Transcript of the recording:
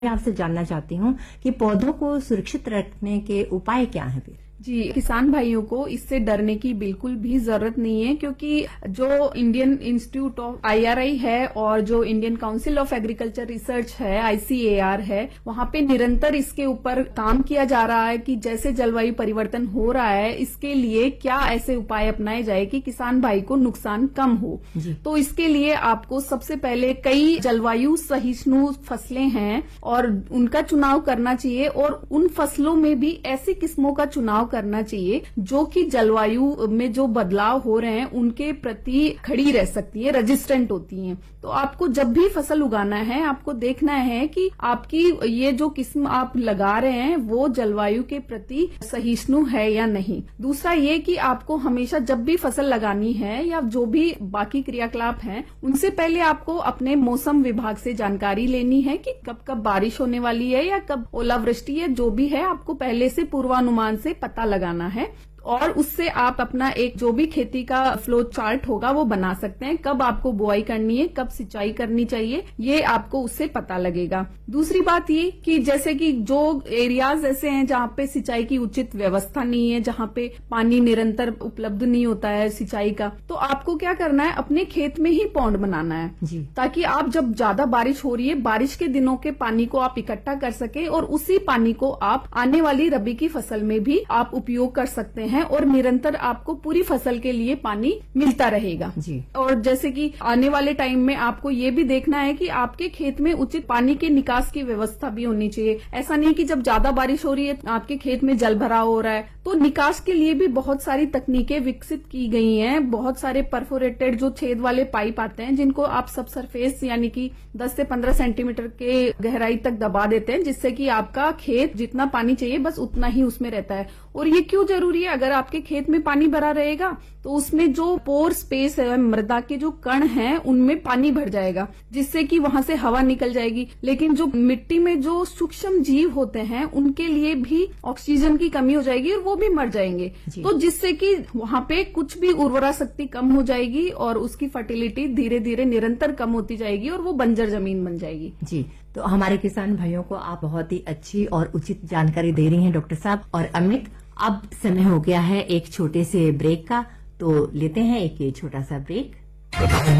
मैं आपसे जानना चाहती हूँ कि पौधों को सुरक्षित रखने के उपाय क्या हैं फिर? जी, किसान भाइयों को इससे डरने की बिल्कुल भी जरूरत नहीं है, क्योंकि जो इंडियन इंस्टीट्यूट ऑफ IRI है और जो Indian council of agriculture research है ICAR है, वहां पे निरंतर इसके ऊपर काम किया जा रहा है कि जैसे जलवायु परिवर्तन हो रहा है इसके लिए क्या ऐसे उपाय अपनाए जाए कि किसान भाई को नुकसान कम हो। तो इसके लिए आपको सबसे पहले कई जलवायु सहिष्णु फसलें हैं और उनका चुनाव करना चाहिए, और उन फसलों में भी ऐसी किस्मों का चुनाव करना चाहिए जो कि जलवायु में जो बदलाव हो रहे हैं उनके प्रति खड़ी रह सकती है, रेजिस्टेंट होती हैं। तो आपको जब भी फसल उगाना है आपको देखना है कि आपकी ये जो किस्म आप लगा रहे हैं वो जलवायु के प्रति सहिष्णु है या नहीं। दूसरा ये कि आपको हमेशा जब भी फसल लगानी है या जो भी बाकी क्रियाकलाप हैं उनसे पहले आपको अपने मौसम विभाग से जानकारी लेनी है कि कब कब बारिश होने वाली है या कब ओलावृष्टि है, जो भी है आपको पहले से पूर्वानुमान से पता लगाना है, और उससे आप अपना एक जो भी खेती का फ्लो चार्ट होगा वो बना सकते हैं। कब आपको बुआई करनी है, कब सिंचाई करनी चाहिए, ये आपको उससे पता लगेगा। दूसरी बात ये कि जैसे कि जो एरियाज ऐसे हैं जहाँ पे सिंचाई की उचित व्यवस्था नहीं है, जहाँ पे पानी निरंतर उपलब्ध नहीं होता है सिंचाई का, तो आपको क्या करना है, अपने खेत में ही पौंड बनाना है जी, ताकि आप जब ज्यादा बारिश हो रही है बारिश के दिनों के पानी को आप इकट्ठा कर सके और उसी पानी को आप आने वाली रबी की फसल में भी आप उपयोग कर सकते हैं और निरंतर आपको पूरी फसल के लिए पानी मिलता रहेगा जी। और जैसे कि आने वाले टाइम में आपको ये भी देखना है कि आपके खेत में उचित पानी के निकास की व्यवस्था भी होनी चाहिए। ऐसा नहीं कि जब ज्यादा बारिश हो रही है आपके खेत में जल भराव हो रहा है, तो निकास के लिए भी बहुत सारी तकनीकें विकसित की गई हैं। बहुत सारे परफोरेटेड जो छेद वाले पाइप आते हैं जिनको आप सब सरफेस यानी कि 10 से 15 सेंटीमीटर के गहराई तक दबा देते हैं, जिससे कि आपका खेत जितना पानी चाहिए बस उतना ही उसमें रहता है। और ये क्यों जरूरी है, अगर आपके खेत में पानी भरा रहेगा तो उसमें जो पोर स्पेस है, मृदा के जो कण हैं उनमें पानी भर जाएगा, जिससे कि वहां से हवा निकल जाएगी। लेकिन जो मिट्टी में जो सूक्ष्म जीव होते हैं उनके लिए भी ऑक्सीजन की कमी हो जाएगी और वो भी मर जाएंगे, तो जिससे कि वहां पे कुछ भी उर्वरा शक्ति कम हो जाएगी और उसकी फर्टिलिटी धीरे धीरे निरंतर कम होती जाएगी और वो बंजर जमीन बन जाएगी जी। तो हमारे किसान भाइयों को आप बहुत ही अच्छी और उचित जानकारी दे रही हैं डॉक्टर साहब। और अमित, अब समय हो गया है एक छोटे से ब्रेक का, तो लेते हैं एक छोटा सा ब्रेक।